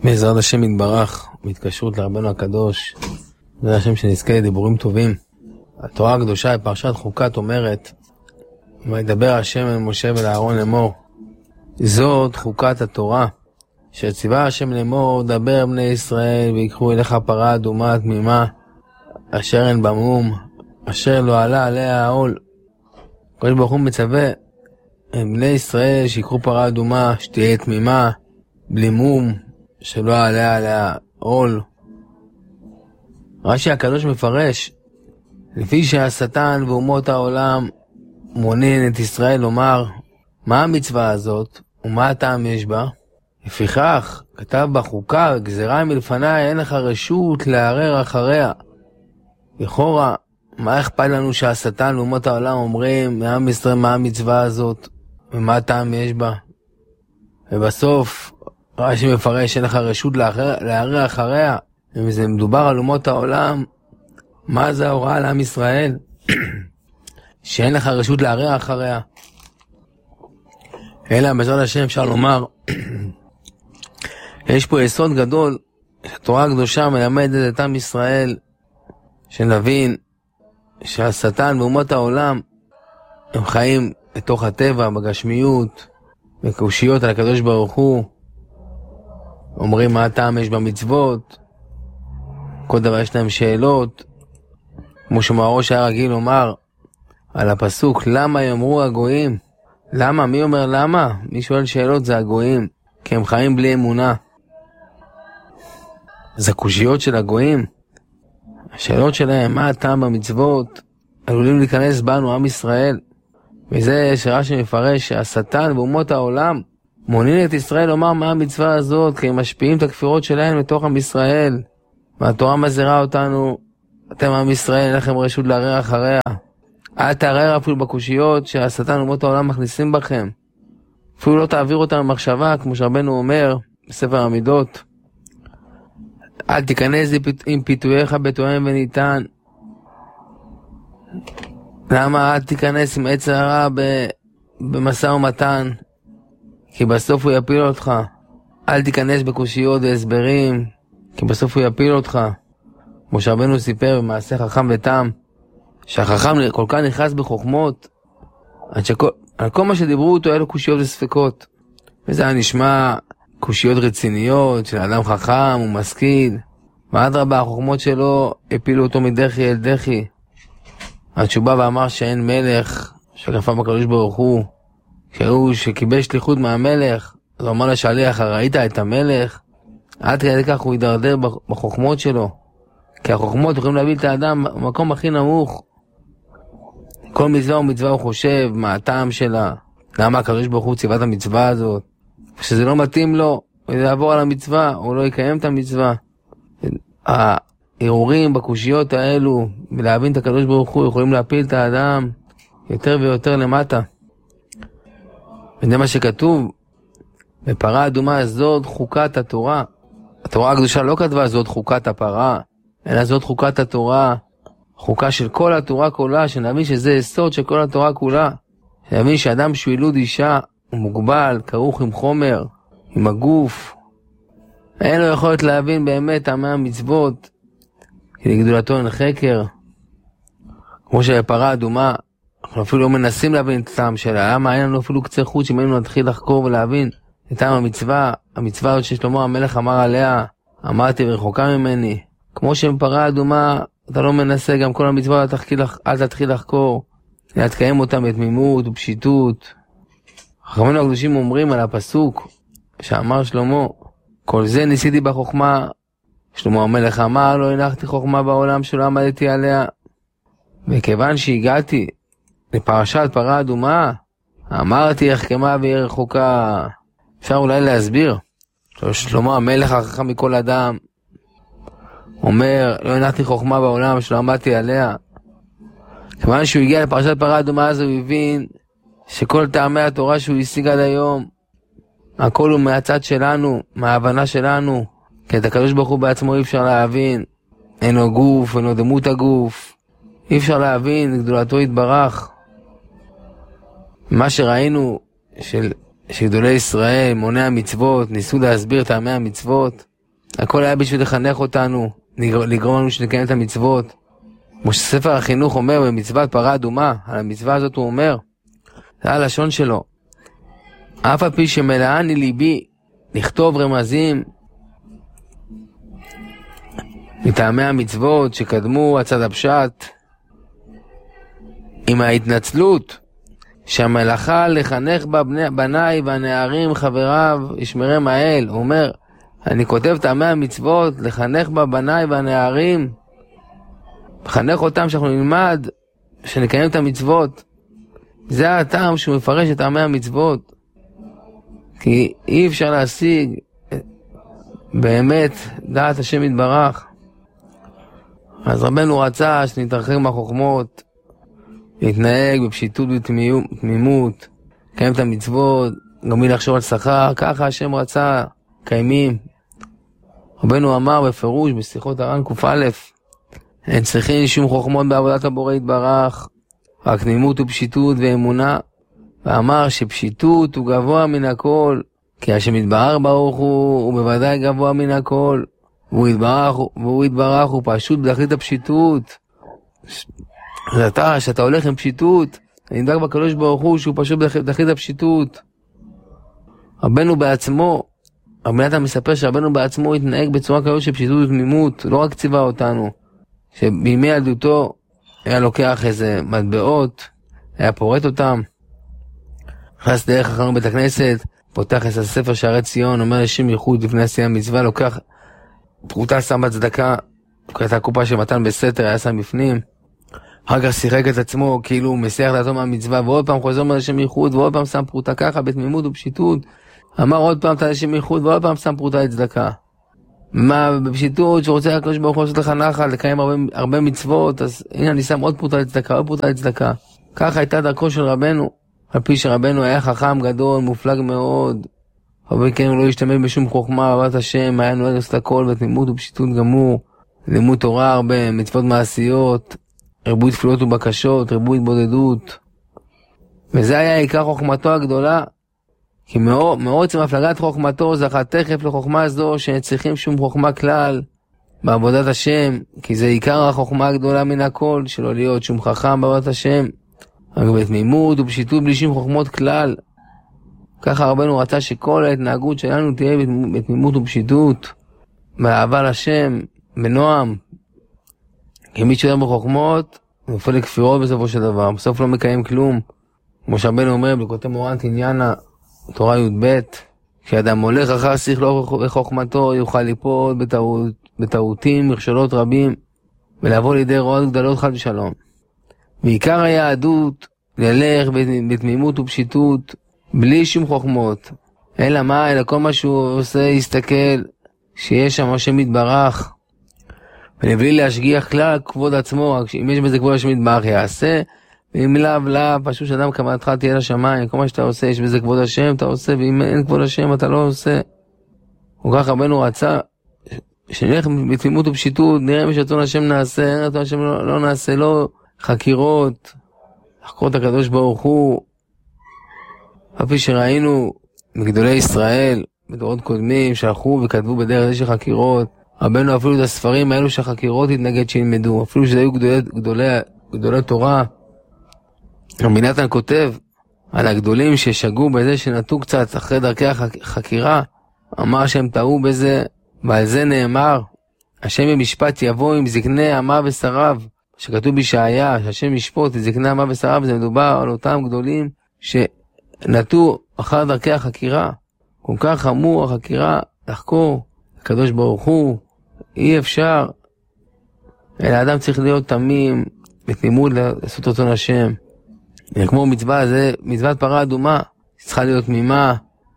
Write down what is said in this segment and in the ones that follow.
בעזרת השם יתברך, בהתקשרות לרבנו הקדוש, בעזרת השם שנזכה לדיבורים טובים. התורה הקדושה בפרשת חוקת אומרת, וידבר השם אל משה ולאהרון לאמור, זאת חוקת התורה, שציווה השם לאמור, דבר בני ישראל ויקחו אליך פרה אדומה תמימה, אשר אין בה מום, אשר לא עלה עליה העול. הקדוש ברוך הוא מצווה בני ישראל שיקחו פרה אדומה, שתהיה תמימה, בלי מום, שלא עליה עול. רש"י הקדוש מפרש, לפי שהשטן ואומות העולם מונין את ישראל לומר, מה המצווה הזאת ומה הטעם יש בה? לפיכך כתב בחוקה, גזירה מלפניי, אין לך רשות לערער אחריה. לכאורה, מה אכפת לנו שהשטן ואומות העולם אומרים מעם ישראל מה המצווה הזאת ומה הטעם יש בה? ובסוף רש"י מפרש, אין לך רשות לערער אחריה. אם זה מדובר על אומות העולם, מה זה ההוראה לעם ישראל? שאין לך רשות לערער אחריה. אלא בעזרת השם אפשר לומר, יש פה יסוד גדול, שהתורה הקדושה מלמדת את עם ישראל, שנבין שהשטן ואומות העולם הם חיים בתוך הטבע, בגשמיות, בקושיות על הקדוש ברוך הוא, אומרים מה הטעם יש במצוות, כל דבר יש להם שאלות, כמו שמראש היה רגיל לומר על הפסוק, למה יאמרו הגויים? למה? מי אומר למה? מי שואל שאלות זה הגויים, כי הם חיים בלי אמונה. אז הקושיות של הגויים, השאלות שלהם, מה הטעם במצוות, עלולים להיכנס בנו, עם ישראל. וזה שרש"י מפרש שהשטן ואומות העולם מונין את ישראל לומר מה המצווה הזאת, כי הם משפיעים את הכפירות שלהם לתוך עם ישראל. והתורה מזהירה אותנו, אתם עם ישראל, אין לכם רשות לערער אחריה. אל תערער אפילו בקושיות שהשטן ואומות העולם מכניסים בכם. אפילו לא תעביר אותם במחשבה, כמו שרבנו אומר בספר המידות. אל תיכנס עם פיתוייך בתואם וניתן. למה אל תיכנס עם עצר הרע במשא ומתן? כי בסוף הוא יפיל אותך. אל תיכנס בקושיות והסברים, כי בסוף הוא יפיל אותך. כמו שרבנו סיפר במעשה חכם ותם, שהחכם כל כך נכנס בחוכמות, על כל מה שדיברו אותו אלו קושיות וספקות. וזה היה נשמע קושיות רציניות של אדם חכם ומשכיל, ואדרבה החוכמות שלו הפילו אותו מדחי אל דחי. עד שהוא בא ואמר שאין מלך שכפה בקדוש ברוך הוא, שהוא שקיבל שליחות מהמלך, אז הוא אמר לשליח, ראית את המלך? עד כדי כך הוא ידרדר בחוכמות שלו, כי החוכמות יכולים להביא את האדם במקום הכי נמוך. כל מצווה ומצווה הוא חושב מה הטעם שלה, למה הקדוש ברוך הוא ציווה את המצווה הזאת, ושזה לא מתאים לו, הוא יעבור על המצווה, הוא לא יקיים את המצווה. הערעורים בקושיות האלו, ולהבין את הקדוש ברוך הוא, יכולים להפיל את האדם יותר ויותר למטה. וזה מה שכתוב, בפרה אדומה זאת חוקת התורה. התורה הקדושה לא כתבה זאת חוקת הפרה, אלא זאת חוקת התורה, חוקה של כל התורה כולה, שנבין שזה יסוד של כל התורה כולה. שנבין שאדם שהוא ילוד אישה, הוא מוגבל, כרוך עם חומר, עם הגוף. אין לו יכולת להבין באמת טעמי המצוות, כי לגדולתו אין חקר. כמו שבפרה אדומה, אנחנו אפילו לא מנסים להבין את הטעם שלה. למה? אין לנו אפילו קצה חוץ אם היינו נתחיל לחקור ולהבין את טעם המצווה. המצווה הזאת ששלמה המלך אמר עליה, אמרתי ורחוקה ממני. כמו שבפרה אדומה, אתה לא מנסה גם כל המצווה, אל תתחיל לחקור. להתקיים אותם בתמימות ופשיטות. חכמינו הקדושים אומרים על הפסוק שאמר שלמה, כל זה ניסיתי בחוכמה. שלמה המלך אמר, לא הנחתי חוכמה בעולם שלא עמדתי עליה. וכיוון שהגעתי לפרשת פרה אדומה, אמרתי החכמה והיא רחוקה. אפשר אולי להסביר. שלמה המלך החכם מכל אדם, אומר, לא הנחתי חוכמה בעולם שלא עמדתי עליה. כיוון שהוא הגיע לפרשת פרה אדומה, אז הוא הבין שכל טעמי התורה שהוא השיג עד היום, הכל הוא מהצד שלנו, מההבנה שלנו, כי את הקדוש ברוך הוא בעצמו אי אפשר להבין. אין לו גוף, אין לו דמות הגוף, אי אפשר להבין, גדולתו יתברך. מה שראינו שגדולי ישראל, מוני המצוות, ניסו להסביר טעמי המצוות, הכל היה בשביל לחנך אותנו, לגרום לנו שנקיים את המצוות. כמו שספר החינוך אומר במצוות פרה אדומה, על המצווה הזאת הוא אומר, זה הלשון שלו. אף על פי שמלאני ליבי לכתוב רמזים מטעמי המצוות שקדמו הצד הפשט, עם ההתנצלות שהמלאכה לחנך בניי והנערים חבריו ישמרם האל. הוא אומר, אני כותב טעמי המצוות לחנך בניי והנערים, לחנך אותם שאנחנו נלמד, שנקיים את המצוות. זה הטעם שהוא מפרש את טעמי המצוות, כי אי אפשר להשיג באמת דעת השם יתברך. אז רבנו רצה שנתרחק מהחוכמות, להתנהג בפשיטות ותמימות, לקיים את המצוות, גם בלי לחשוב על שכר, ככה השם רצה, קיימים. רבנו אמר בפירוש בשיחות הר"ן ק"א, אין צריכים שום חוכמות בעבודת הבורא יתברך, רק תמימות ופשיטות ואמונה, ואמר שפשיטות הוא גבוה מן הכל, כי השם יתברך ברוך הוא בוודאי גבוה מן הכל, והוא יתברך הוא פשוט בתכלית הפשיטות. שאתה הולך עם פשיטות, אני נדאג בקדוש ברוך הוא שהוא פשוט בתכלית הפשיטות. רבנו בעצמו, רבי נתן מספר שרבנו בעצמו התנהג בצורה כזאת של פשיטות ותמימות, לא רק ציווה אותנו, שבימי ילדותו היה לוקח איזה מטבעות, היה פורט אותם, נכנס דרך אחרנו בית הכנסת, פותח את הספר שערי ציון, אומר לשם ייחוד לפני עשייה מצווה, לוקח פרוטה, שם בצדקה, לוקח את הקופה שמתן בסתר, היה שם בפנים, אחר כך שיחק את עצמו כאילו הוא מסיח דעתו מהמצווה, ועוד פעם חוזר לשם ייחוד, ועוד פעם שם פרוטה ככה בתמימות ופשיטות, אמר עוד פעם אתה לשם ייחוד, ועוד פעם שם פרוטה לצדקה. מה בפשיטות שרוצה הקדוש ברוך הוא לעשות לך נחל, לקיים הרבה מצוות, אז הנה אני שם עוד פרוטה לצדקה, עוד פרוטה לצדקה. ככה הייתה דרכו של רבנו, על פי שרבנו היה חכם גדול, מופלג מאוד, אבל כן הוא לא השתמש בשום חוכמה, עבודת השם, היה נוהג לעשות הכל בתמימות ופשיטות גמור, לימוד תורה הרבה, מצוות מעשיות, ריבוי תפילות ובקשות, ריבוי התבודדות. וזה היה עיקר חוכמתו הגדולה, כי מעוצם הפלגת חוכמתו זכה תכף לחוכמה זו שצריכים שום חוכמה כלל בעבודת השם, כי זה עיקר החוכמה הגדולה מן הכל, שלא להיות שום חכם בעבודת השם, רק בתמימות ופשיטות בלי שום חוכמות כלל. ככה רבנו רצה שכל ההתנהגות שלנו תהיה בתמימות ופשיטות, באהבה לשם, בנועם. כי מי שיודע בחוכמות, נופל לכפירות בסופו של דבר, בסוף לא מקיים כלום. כמו שרבנו אומר בליקוטי מורן תניאנה, תורה י"ב, כשאדם הולך אחר שכלו וחוכמתו, יוכל ליפול בטעותים, מכשלות רבים, ולעבור לידי רעות גדולות חד ושלום. בעיקר היהדות, ללך בתמימות ופשיטות, בלי שום חוכמות. אלא מה? אלא כל מה שהוא עושה, יסתכל, שיש שם השם יתברך, ולבלי להשגיח כלל כבוד עצמו, רק אם יש בזה כבוד השם יתברך יעשה, ואם לאו, פשוט שאדם כוונתך תהיה לשמיים, כל מה שאתה עושה, יש בזה כבוד השם, אתה עושה, ואם אין כבוד השם, אתה לא עושה. וכך רבנו רצה, שנלך בתמימות ופשיטות, נראה מי שרצון השם נעשה, אין רצון השם לא נעשה, לא חקירות, לחקור את הקדוש ברוך הוא, אפי שראינו מגדולי ישראל, בדורות קודמים, שהלכו וכתבו בדרך זה של חקירות, רבנו אפילו את הספרים האלו שהחקירות התנגד שילמדו, אפילו שזה היו גדולי תורה, רבי נתן כותב על הגדולים ששגו בזה שנטו קצת אחרי דרכי החקירה, אמר שהם טעו בזה, ועל זה נאמר, השם במשפט יבוא עם זקני עמה ושריו, שכתוב בישעיה, שהשם ישפוט את זקני עמה ושריו, זה מדובר על אותם גדולים שנטו אחר דרכי החקירה. כל כך חמור החקירה לחקור הקדוש ברוך הוא, אי אפשר, אלא האדם צריך להיות תמים, בתמימות לעשות רצון השם. כמו מצווה, זה מצוות פרה אדומה, צריכה להיות תמימה,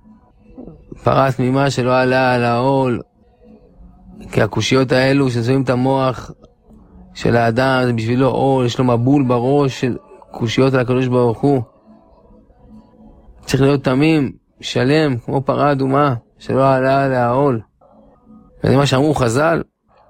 פרה תמימה שלא עלה על העול, כי הקושיות האלו שזוהים את המוח של האדם, זה בשבילו עול, יש לו מבול בראש של קושיות על הקדוש ברוך הוא. צריך להיות תמים, שלם, כמו פרה אדומה, שלא עלה על העול. וזה מה שאמרו חז"ל,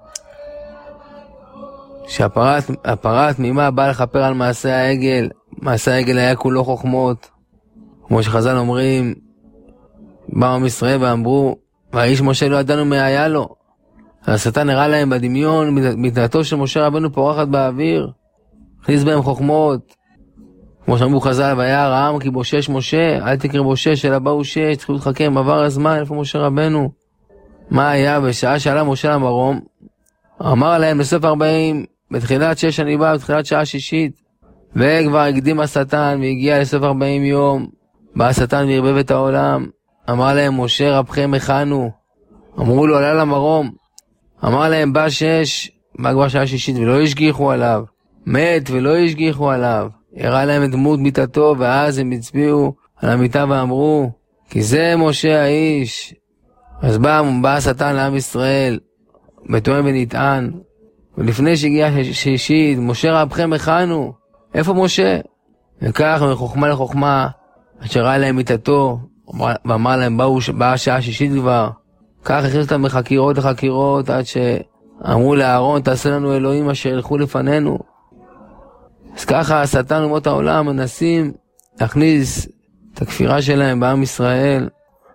שהפרה התמימה באה לכפר על מעשה העגל, מעשה העגל היה כולו חוכמות, כמו שחז"ל אומרים, באו עם ישראל ואמרו, והאיש משה לא ידענו מה היה לו, השטן הראה להם בדמיון, מתנתו של משה רבנו פורחת באוויר, הכניס בהם חוכמות, כמו שאמרו חז"ל, וירא העם כי בושש משה, אל תקרא בושש אלא באו שש, צריכו להתחכם, עבר הזמן, איפה משה רבנו? מה היה בשעה שעלה משה למרום? אמר להם בסוף 40, בתחילת 6 אני בא, בתחילת שעה שישית, וכבר הקדים השטן והגיע לסוף 40 יום, בא השטן והרבב את העולם, אמר להם משה רבכם הכנו, אמרו לו עלה למרום, אמר להם בא 6, בא כבר שעה שישית ולא השגיחו עליו, מת ולא השגיחו עליו, הראה להם את דמות מיתתו, ואז הם הצביעו על המיטה ואמרו, כי זה משה האיש. אז בא השטן לעם ישראל, בטוען ונטען, ולפני שהגיע שישית, משה רבכם הכנו, איפה משה? וכך מחוכמה לחוכמה, אשר ראה להם מיתתו, ואמר להם באה שעה שישית כבר, כך הכניס אותם מחקירות לחקירות, עד שאמרו לאהרון, תעשה לנו אלוהים אשר ילכו לפנינו. אז ככה השטן ומות העולם מנסים להכניס את הכפירה שלהם בעם ישראל,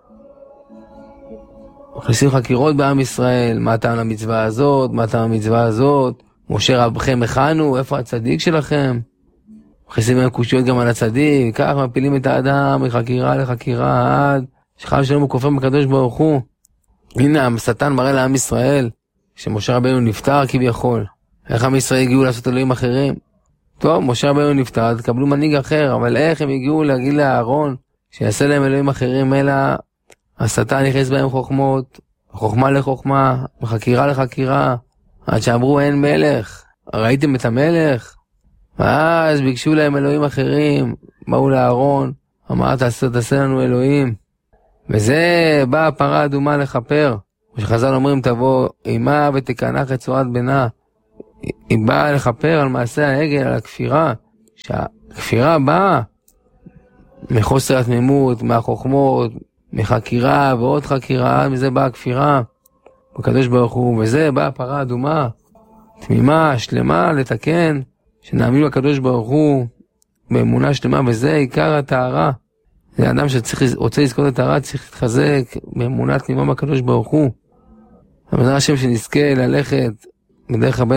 מכניסים חקירות בעם ישראל, מה טעם למצווה הזאת, מה טעם למצווה הזאת, משה רבכם הכנו, איפה הצדיק שלכם? מכניסים בהם קושיות גם על הצדיק, כך מפילים את האדם מחקירה לחקירה עד שחל שלום הוא כופר בקדוש ברוך הוא. הנה השטן מראה לעם ישראל שמשה רבנו נפטר כביכול. איך עם ישראל הגיעו לעשות אלוהים אחרים? טוב, משה רבנו נפטר, תקבלו מנהיג אחר, אבל איך הם הגיעו להגיד לאהרון שיעשה להם אלוהים אחרים, אלא השטן נכנס בהם חוכמות, חוכמה לחוכמה, מחקירה לחקירה, עד שאמרו אין מלך, ראיתם את המלך? ואז ביקשו להם אלוהים אחרים, באו לאהרון, אמר תעשה לנו אלוהים, וזה באה הפרה אדומה לכפר, ושחז"ל אומרים תבוא אימה ותקנח את צורת בנה, היא באה לכפר על מעשה העגל, על הכפירה, שהכפירה באה מחוסר התמימות, מהחוכמות, מחקירה ועוד חקירה, מזה באה הכפירה בקדוש ברוך הוא, וזה באה הפרה אדומה, תמימה, שלמה, לתקן, שנאמין בקדוש ברוך הוא באמונה שלמה, וזה עיקר הטהרה. זה אדם שרוצה לזכות את הטהרה, צריך להתחזק באמונה תמימה בקדוש ברוך הוא. אבל זה השם שנזכה ללכת בדרך הבן